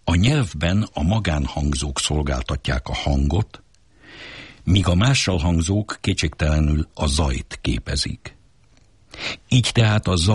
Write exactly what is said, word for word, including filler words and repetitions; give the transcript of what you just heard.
A nyelvben a magánhangzók szolgáltatják a hangot, míg a mássalhangzók kétségtelenül a zajt képezik. Így tehát a zaj